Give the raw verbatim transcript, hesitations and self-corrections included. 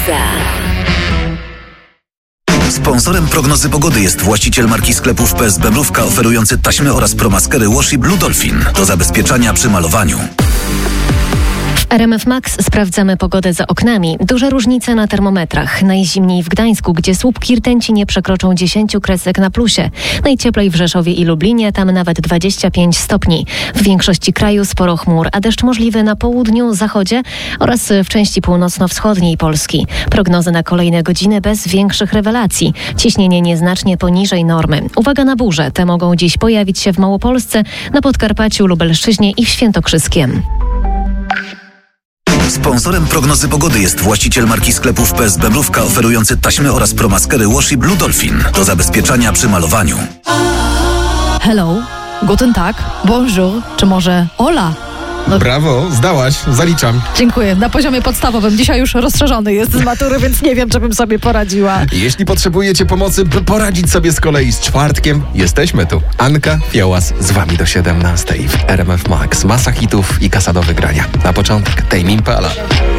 Sponsorem prognozy pogody jest właściciel marki sklepów P S B Mrówka, oferujący taśmy oraz promaskery Wash i Blue Dolphin do zabezpieczania przy malowaniu. W R M F Max sprawdzamy pogodę za oknami. Duże różnice na termometrach. Najzimniej w Gdańsku, gdzie słupki rtęci nie przekroczą dziesięć kresek na plusie. Najcieplej w Rzeszowie i Lublinie, tam nawet dwadzieścia pięć stopni. W większości kraju sporo chmur, a deszcz możliwy na południu, zachodzie oraz w części północno-wschodniej Polski. Prognozy na kolejne godziny bez większych rewelacji. Ciśnienie nieznacznie poniżej normy. Uwaga na burze. Te mogą dziś pojawić się w Małopolsce, na Podkarpaciu, Lubelszczyźnie i w Świętokrzyskiem. Sponsorem prognozy pogody jest właściciel marki sklepów P S B Mrówka, oferujący taśmy oraz promaskery Wash i Blue Dolphin do zabezpieczania przy malowaniu. Hello, guten Tag, bonjour, czy może hola? No, brawo, zdałaś, zaliczam. Dziękuję. Na poziomie podstawowym. Dzisiaj już rozszerzony jest z matury, więc nie wiem, czy bym sobie poradziła. Jeśli potrzebujecie pomocy, by poradzić sobie z kolei z czwartkiem, jesteśmy tu. Anka Fiołas z wami do siedemnastej w R M F Max. Masa hitów i kasa do wygrania. Na początek Tame Impala.